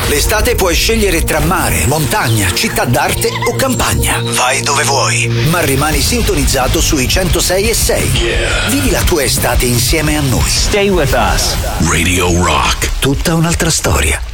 L'estate puoi scegliere tra mare, montagna, città d'arte o campagna. Vai dove vuoi, ma rimani sintonizzato sui 106.6. Vivi la tua estate insieme a noi. Stay with us. Radio Rock. Tutta un'altra storia.